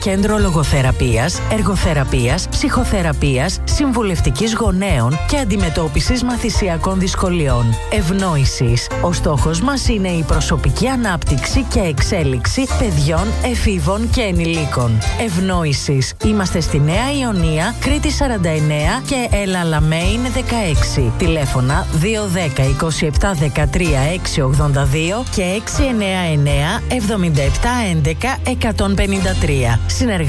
κέντρο λογοθεραπείας, εργοθεραπείας, ψυχοθεραπείας, συμβουλευτικής γονέων και αντιμετώπισης μαθησιακών δυσκολιών. Ευνόησης. Ο στόχος μας είναι η προσωπική ανάπτυξη και εξέλιξη παιδιών, εφήβων και ενηλίκων. Ευνόησης. Είμαστε στη Νέα Ιωνία, Κρήτη 49 και Ελαλαμέιν 16. Τηλέφωνα 210 27 13 682 και 699 77 11 153.